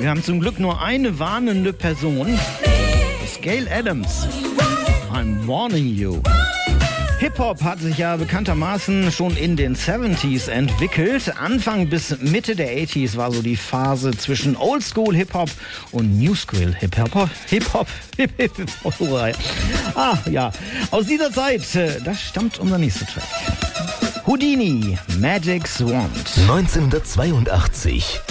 Wir haben zum Glück nur eine warnende Person. Scale Adams. I'm warning you. Hip-Hop hat sich ja bekanntermaßen schon in den 70s entwickelt. Anfang bis Mitte der 80s war so die Phase zwischen Oldschool-Hip-Hop und New-School-Hip-Hop. Ah, ja. Aus dieser Zeit, das stammt unser nächster Track. Houdini, Magic Wand. 1982.